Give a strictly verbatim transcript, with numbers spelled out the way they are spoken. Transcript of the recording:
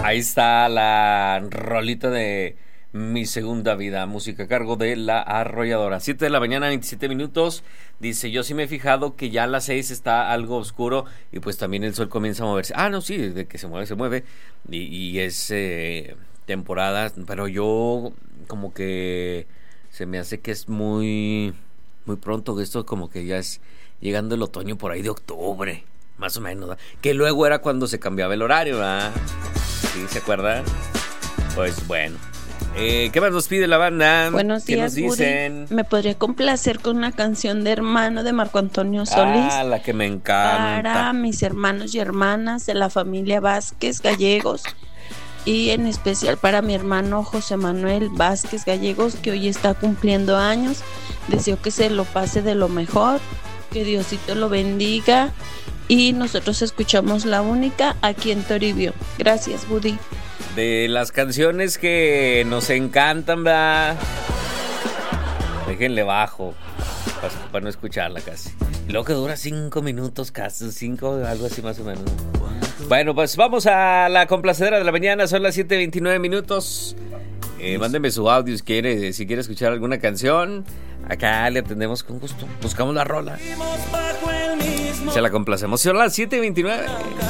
Ahí está la rolita de Mi Segunda Vida, música a cargo de La Arrolladora. siete de la mañana, veintisiete minutos. Dice, yo sí me he fijado que ya a las seis está algo oscuro y pues también el sol comienza a moverse. Ah, no, sí, de que se mueve, se mueve. Y, y es eh, temporada, pero yo como que se me hace que es muy, muy pronto. Esto como que ya es llegando el otoño por ahí de octubre, más o menos, ¿verdad? Que luego era cuando se cambiaba el horario, ¿verdad? ¿Sí? ¿Se acuerdan? Pues bueno. Eh, ¿Qué más nos pide la banda? Buenos ¿Qué días, nos dicen? Woody. ¿Me podría complacer con una canción de Hermano de Marco Antonio Solís? Ah, la que me encanta. Para mis hermanos y hermanas de la familia Vázquez Gallegos. Y en especial para mi hermano José Manuel Vázquez Gallegos, que hoy está cumpliendo años. Deseo que se lo pase de lo mejor, que Diosito lo bendiga. Y nosotros escuchamos La Única aquí en Toribio. Gracias, Woody. De las canciones que nos encantan, ¿verdad? Déjenle bajo para, para no escucharla casi. Y luego que dura cinco minutos casi, cinco, algo así más o menos. Bueno, pues vamos a la complacedera de la mañana, son las siete veintinueve minutos. Eh, mándenme su audio si quiere, si quiere escuchar alguna canción. Acá le atendemos con gusto. Buscamos la rola. Se la complacemos. Son las siete veintinueve.